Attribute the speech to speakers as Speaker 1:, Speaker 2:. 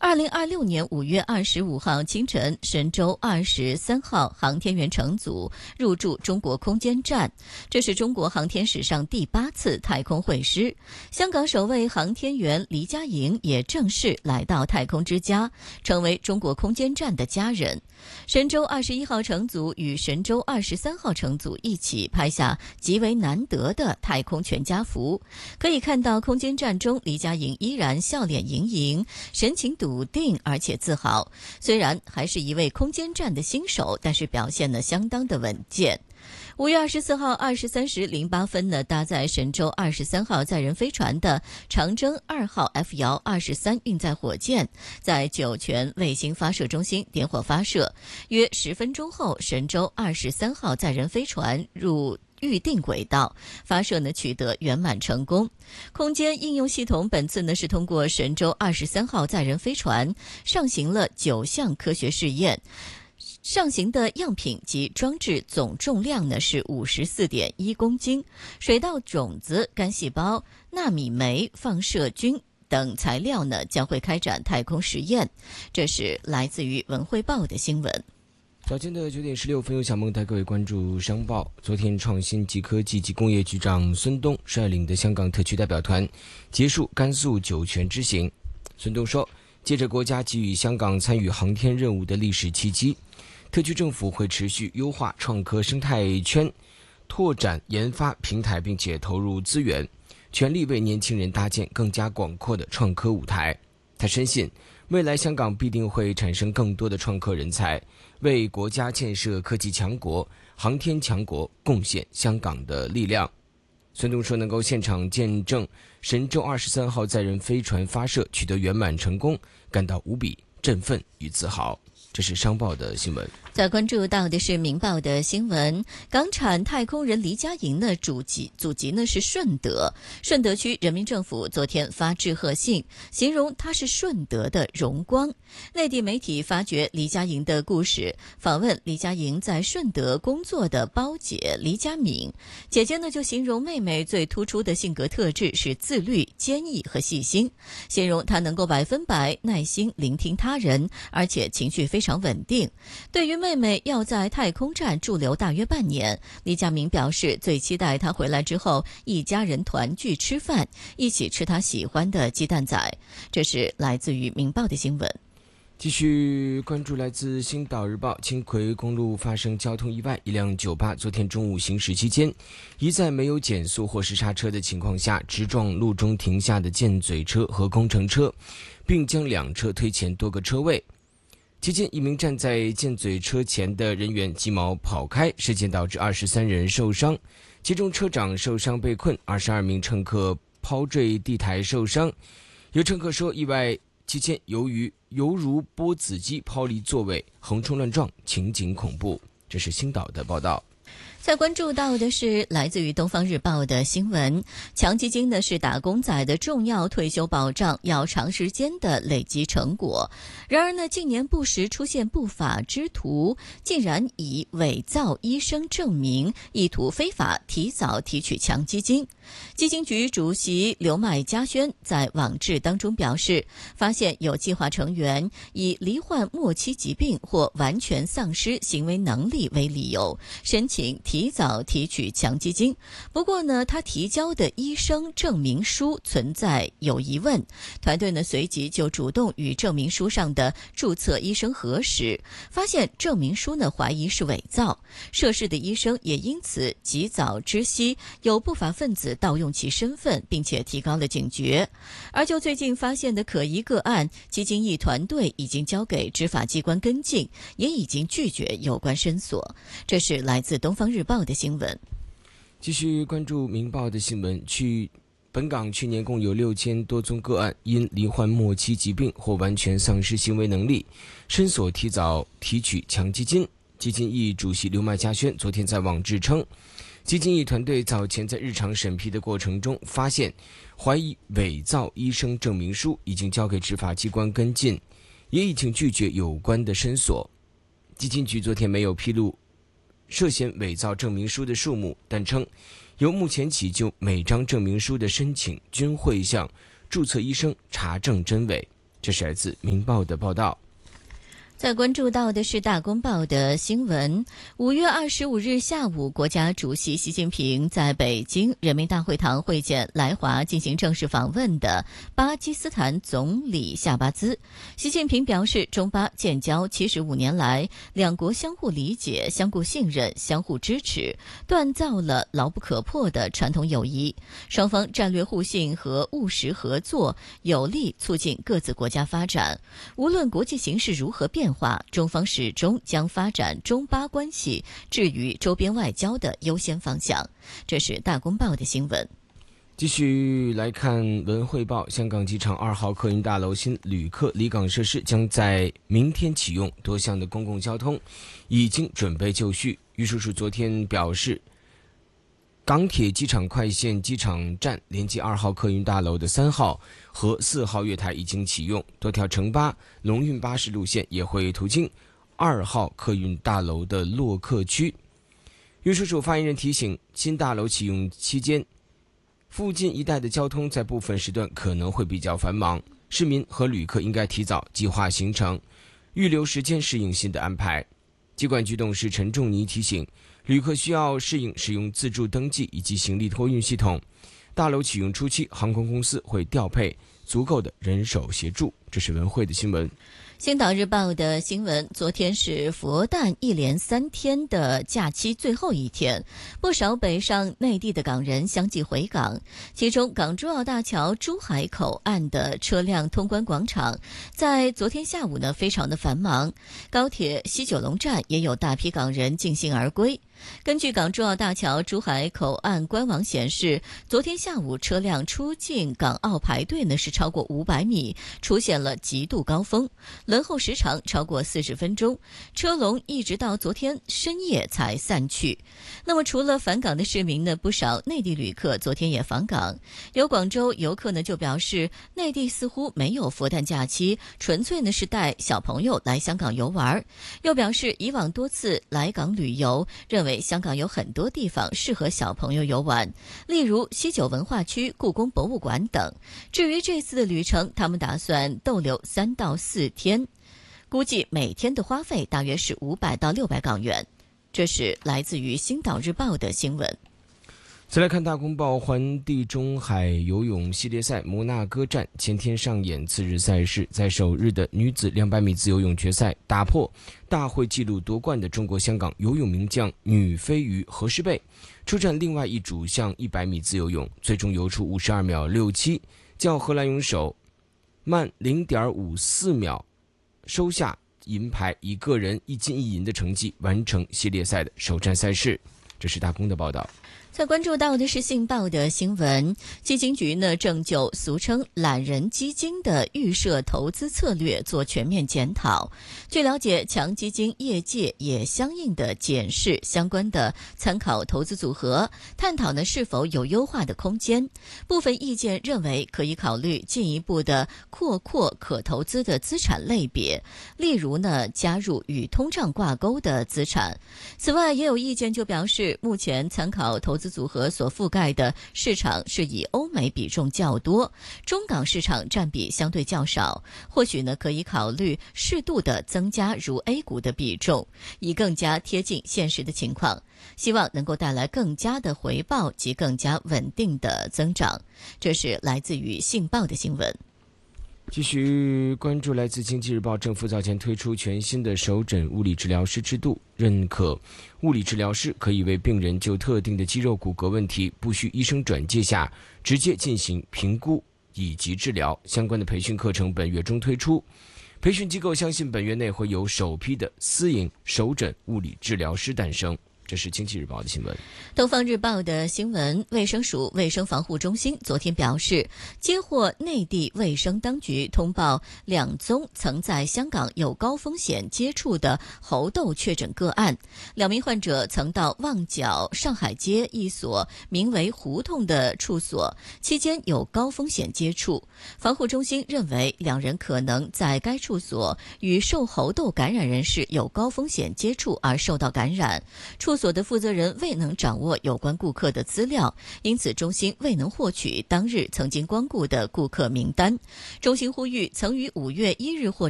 Speaker 1: 2026年5月25号清晨，神舟23号航天员乘组入驻中国空间站，这是中国航天史上第8次太空会师。香港首位航天员黎佳莹也正式来到太空之家，成为中国空间站的家人。神舟21号乘组与神舟23号乘组一起拍下极为难得的太空全家福，可以看到空间站中黎佳莹依然笑脸盈盈，神情笃定而且自豪。虽然还是一位空间站的新手，但是表现得相当的稳健。5月24号23时08分呢，搭载神舟23号载人飞船的长征2号 F-23运载火箭，在酒泉卫星发射中心点火发射。约10分钟后，神舟23号载人飞船入预定轨道，发射呢取得圆满成功。空间应用系统本次呢是通过神舟23号载人飞船上行了9项科学试验。上行的样品及装置总重量呢是54.1公斤，水稻种子、干细胞、纳米酶、放射菌等材料呢将会开展太空实验。这是来自于文汇报的新闻。
Speaker 2: 早间的9点16分，由小梦带各位关注商报。昨天，创新及科技及工业局长孙东率领的香港特区代表团结束甘肃酒泉之行。孙东说，借着国家给予香港参与航天任务的历史契机，特区政府会持续优化创科生态圈，拓展研发平台，并且投入资源，全力为年轻人搭建更加广阔的创科舞台。他深信，未来香港必定会产生更多的创科人才，为国家建设科技强国、航天强国贡献香港的力量。孙东说，能够现场见证神舟23号载人飞船发射取得圆满成功，感到无比振奋与自豪。这是商报的新闻。
Speaker 1: 再关注到的是明报的新闻，港产太空人黎佳莹的祖籍呢是顺德区人民政府昨天发致贺信，形容她是顺德的荣光。内地媒体发掘黎佳莹的故事，访问黎佳莹在顺德工作的胞姐黎佳敏。姐姐呢就形容妹妹最突出的性格特质是自律、坚毅和细心，形容她能够100%耐心聆听他人，而且情绪非常稳定。对于妹妹要在太空站驻留大约半年，黎佳敏表示最期待她回来之后一家人团聚吃饭，一起吃她喜欢的鸡蛋仔。这是来自于明报的新闻。
Speaker 2: 继续关注来自星岛日报，青葵公路发生交通意外，一辆酒吧昨天中午行驶期间，一在没有减速或是刹车的情况下，直撞路中停下的箭嘴车和工程车，并将两车推前多个车位。期间，一名站在箭嘴车前的人员急忙跑开，事件导致23人受伤，其中车长受伤被困，22名乘客抛坠地台受伤。有乘客说，意外期间由于犹如波子机抛离座位，横冲乱撞，情景恐怖。这是星岛的报道。
Speaker 1: 再关注到的是来自于东方日报的新闻，强基金呢是打工仔的重要退休保障，要长时间的累积成果。然而呢，近年不时出现不法之徒，竟然以伪造医生证明，意图非法提早提取强基金。基金局主席刘麦嘉轩在网志当中表示，发现有计划成员以罹患末期疾病或完全丧失行为能力为理由，申请提早提取强基金。不过呢，他提交的医生证明书存在有疑问，团队呢随即就主动与证明书上的注册医生核实，发现证明书呢怀疑是伪造，涉事的医生也因此及早知悉有不法分子盗用其身份，并且提高了警觉。而就最近发现的可疑个案，基金义团队已经交给执法机关跟进，也已经拒绝有关申索。这是来自东方日报的新闻。
Speaker 2: 继续关注明报的新闻，本港去年共有6000多宗个案因罹患末期疾病或完全丧失行为能力，申索提早提取强基金。基金义主席刘麦嘉轩昨天在网志称，基金义团队早前在日常审批的过程中发现怀疑伪造医生证明书，已经交给执法机关跟进，也已经拒绝有关的申索。基金局昨天没有披露涉嫌伪造证明书的数目，但称由目前起就每张证明书的申请均会向注册医生查证真伪。 这是来自《明报》的报道。
Speaker 1: 再关注到的是《大公报》的新闻。5月25日下午，国家主席习近平在北京人民大会堂会见来华进行正式访问的巴基斯坦总理夏巴兹。习近平表示，中巴建交75年来，两国相互理解、相互信任、相互支持，锻造了牢不可破的传统友谊。双方战略互信和务实合作，有力促进各自国家发展。无论国际形势如何变化，中方始终将发展中巴关系置于周边外交的优先方向。这是大公报的新闻。
Speaker 2: 继续来看文汇报，香港机场2号客运大楼新旅客离港设施将在明天启用，多项的公共交通已经准备就绪。运输署昨天表示，港铁机场快线机场站连接2号客运大楼的3号和4号月台已经启用，多条城巴、龙运巴士路线也会途经2号客运大楼的落客区。运输署发言人提醒，新大楼启用期间，附近一带的交通在部分时段可能会比较繁忙，市民和旅客应该提早计划行程，预留时间适应新的安排。机管局董事陈仲尼提醒，旅客需要适应使用自助登记以及行李托运系统。大楼启用初期，航空公司会调配足够的人手协助。这是文汇的新闻。
Speaker 1: 星岛日报的新闻，昨天是佛诞一连3天的假期最后一天，不少北上内地的港人相继回港，其中港珠澳大桥珠海口岸的车辆通关广场在昨天下午呢非常的繁忙，高铁西九龙站也有大批港人尽兴而归。根据港珠澳大桥珠海口岸官网显示，昨天下午车辆出境港澳排队呢是超过500米，出现了极度高峰，轮候时长超过40分钟，车龙一直到昨天深夜才散去。那么除了返港的市民呢，不少内地旅客昨天也访港。有广州游客呢就表示，内地似乎没有佛诞假期，纯粹呢是带小朋友来香港游玩。又表示以往多次来港旅游，认为香港有很多地方适合小朋友游玩，例如西九文化区、故宫博物馆等。至于这次的旅程，他们打算逗留3到4天，估计每天的花费大约是500到600港元。这是来自于星岛日报的新闻。
Speaker 2: 再来看大公报，环地中海游泳系列赛摩纳哥站前天上演次日赛事，在首日的女子200米自由泳决赛，打破大会纪录夺冠的中国香港游泳名将女飞鱼何诗蓓出战另外一主项100米自由泳，最终游出52秒67，较荷兰泳手慢0.54秒，收下银牌，以个人1金1银的成绩完成系列赛的首站赛事。这是大公的报道。
Speaker 1: 再关注到的是信报的新闻，基金局呢正就俗称懒人基金的预设投资策略做全面检讨。据了解，强基金业界也相应的检视相关的参考投资组合，探讨呢是否有优化的空间。部分意见认为可以考虑进一步的扩可投资的资产类别，例如呢加入与通胀挂钩的资产。此外，也有意见就表示，目前参考投资组合所覆盖的市场是以欧美比重较多，中港市场占比相对较少，或许呢可以考虑适度的增加如 A 股的比重，以更加贴近现实的情况，希望能够带来更加的回报及更加稳定的增长。这是来自于信报的新闻。
Speaker 2: 继续关注来自经济日报，政府早前推出全新的首诊物理治疗师制度，认可物理治疗师可以为病人就特定的肌肉骨骼问题，不需医生转介下直接进行评估以及治疗。相关的培训课程本月中推出，培训机构相信本月内会有首批的私营首诊物理治疗师诞生。这是经济日报的新闻。
Speaker 1: 东方日报的新闻，卫生署卫生防护中心昨天表示，接获内地卫生当局通报2宗曾在香港有高风险接触的猴痘确诊个案，2名患者曾到旺角上海街一所名为胡同的处所，期间有高风险接触。防护中心认为2人可能在该处所与受猴痘感染人士有高风险接触而受到感染，处所的负责人未能掌握有关顾客的资料，因此中心未能获取当日曾经光顾的顾客名单。中心呼吁曾于5月1日或